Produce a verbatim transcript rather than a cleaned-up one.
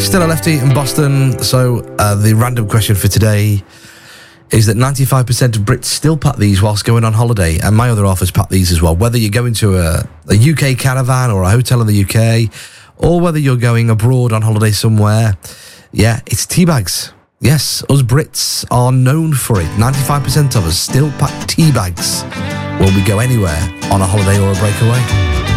Still a lefty in Boston. So uh, the random question for today is that ninety-five percent of Brits still pack these whilst going on holiday, and my other offers pack these as well. Whether you're going to a, a U K caravan or a hotel in the U K, or whether you're going abroad on holiday somewhere, yeah, it's tea bags. Yes, us Brits are known for it. ninety-five percent of us still pack tea bags when we go anywhere on a holiday or a breakaway.